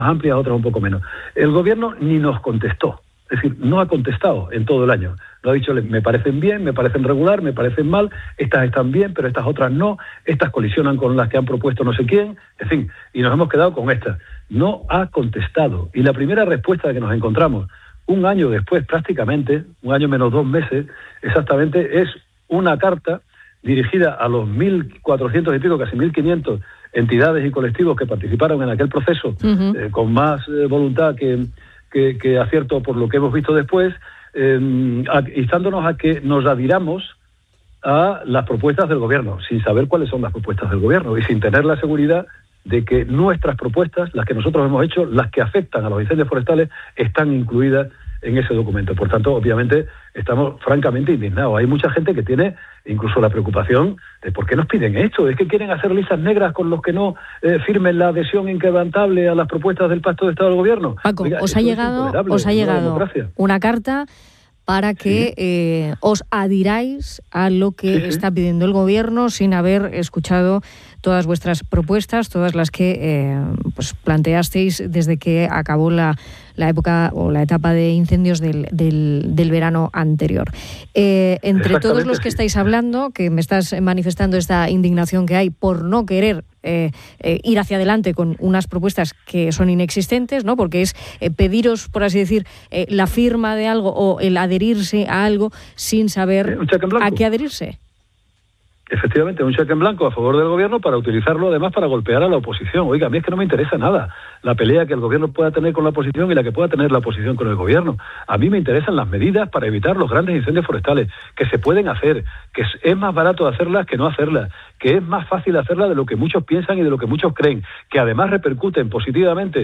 amplias, otras un poco menos. El gobierno ni nos contestó, es decir, no ha contestado en todo el año. Lo ha dicho, me parecen bien, me parecen regular, me parecen mal, estas están bien, pero estas otras no, estas colisionan con las que han propuesto no sé quién, en fin, y nos hemos quedado con estas. No ha contestado. Y la primera respuesta que nos encontramos, un año después prácticamente, un año menos 2 meses, exactamente, es una carta dirigida a los 1.400 y pico, casi 1.500 entidades y colectivos que participaron en aquel proceso, con más voluntad que acierto por lo que hemos visto después, instándonos a que nos adhiramos a las propuestas del gobierno, sin saber cuáles son las propuestas del gobierno y sin tener la seguridad de que nuestras propuestas, las que nosotros hemos hecho, las que afectan a los incendios forestales, están incluidas en ese documento. Por tanto, obviamente, estamos francamente indignados. Hay mucha gente que tiene incluso la preocupación de ¿por qué nos piden esto? ¿Es que quieren hacer listas negras con los que no firmen la adhesión inquebrantable a las propuestas del Pacto de Estado del Gobierno? Paco, Oiga, os ha llegado una carta para que os adhiráis a lo que está pidiendo el Gobierno sin haber escuchado todas vuestras propuestas, todas las que pues planteasteis desde que acabó la época o la etapa de incendios del verano anterior. Entre todos los que estáis hablando, que me estás manifestando esta indignación que hay por no querer ir hacia adelante con unas propuestas que son inexistentes, ¿no? Porque es pediros, por así decir, la firma de algo o el adherirse a algo sin saber a qué adherirse. Efectivamente, un cheque en blanco a favor del gobierno para utilizarlo además para golpear a la oposición. Oiga, a mí es que no me interesa nada la pelea que el gobierno pueda tener con la oposición y la que pueda tener la oposición con el gobierno. A mí me interesan las medidas para evitar los grandes incendios forestales, que se pueden hacer, que es más barato hacerlas que no hacerlas, que es más fácil hacerlas de lo que muchos piensan y de lo que muchos creen, que además repercuten positivamente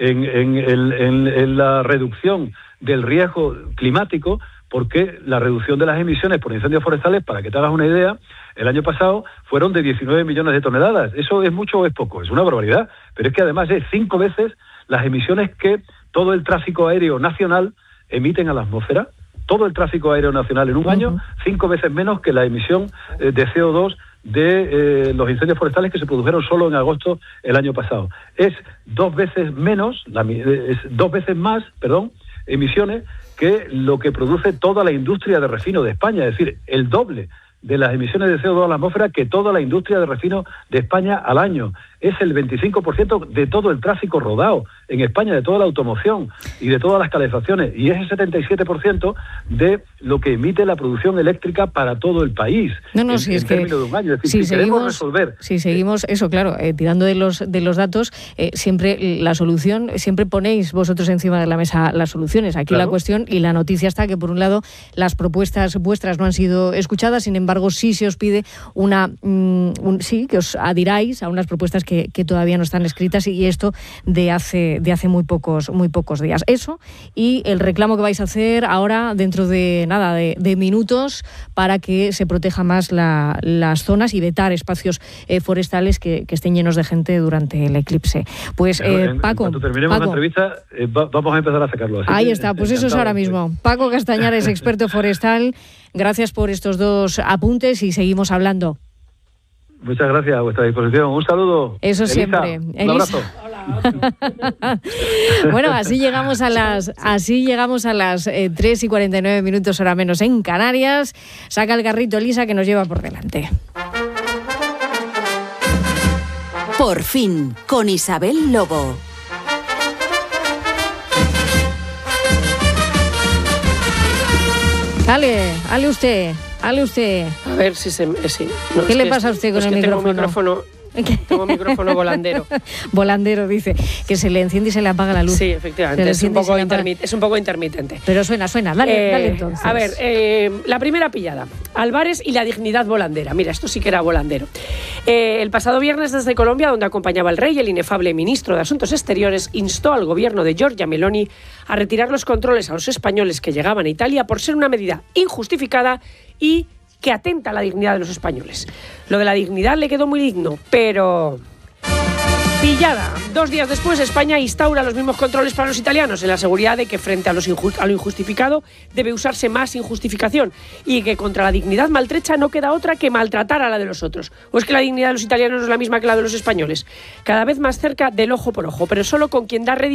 en la reducción del riesgo climático, porque la reducción de las emisiones por incendios forestales, para que te hagas una idea, el año pasado fueron de 19 millones de toneladas. ¿Eso es mucho o es poco? Es una barbaridad. Pero es que además es 5 veces las emisiones que todo el tráfico aéreo nacional emiten a la atmósfera. Todo el tráfico aéreo nacional en un año, 5 veces menos que la emisión de CO2 de los incendios forestales que se produjeron solo en agosto el año pasado. Es 2 veces más, emisiones que lo que produce toda la industria de refino de España, es decir, el doble de las emisiones de CO2 a la atmósfera que toda la industria de refino de España al año. Es el 25% de todo el tráfico rodado en España, de toda la automoción y de todas las calefacciones, y es el 77% de lo que emite la producción eléctrica para todo el país en términos de un año. Es decir, si queremos resolver... Si seguimos eso, claro, tirando de los datos, siempre la solución, siempre ponéis vosotros encima de la mesa las soluciones. Aquí la cuestión y la noticia está que, por un lado, las propuestas vuestras no han sido escuchadas, sin embargo, sí se os pide que os adhiráis a unas propuestas que todavía no están escritas, y esto de hace muy pocos días. Eso y el reclamo que vais a hacer ahora dentro de minutos para que se proteja más las zonas y vetar espacios forestales que estén llenos de gente durante el eclipse. Pues Paco, cuando terminemos la entrevista vamos a empezar a sacarlo. Ahí está, pues eso es ahora mismo. Paco Castañares es experto forestal. Gracias por estos 2 apuntes y seguimos hablando. Muchas gracias, a vuestra disposición. Un saludo. Eso Elisa, siempre. Un abrazo. Hola. Bueno, así llegamos a las 3:49 hora menos en Canarias. Saca el carrito, Elisa, que nos lleva por delante. Por fin, con Isabel Lobo. Ale usted. A ver si sí. No, ¿Qué le pasa a usted con el micrófono? Tengo micrófono volandero. Volandero, dice, que se le enciende y se le apaga la luz. Sí, efectivamente, es un poco intermitente. Pero suena, dale entonces. A ver, la primera pillada, Álvarez y la dignidad volandera. Mira, esto sí que era volandero. El pasado viernes desde Colombia, donde acompañaba al rey, el inefable ministro de Asuntos Exteriores instó al gobierno de Giorgia Meloni a retirar los controles a los españoles que llegaban a Italia por ser una medida injustificada y que atenta a la dignidad de los españoles. Lo de la dignidad le quedó muy digno, pero Pillada. 2 días después, España instaura los mismos controles para los italianos, en la seguridad de que frente a lo injustificado debe usarse más injustificación y que contra la dignidad maltrecha no queda otra que maltratar a la de los otros. ¿O es que la dignidad de los italianos no es la misma que la de los españoles? Cada vez más cerca del ojo por ojo, pero solo con quien da rédito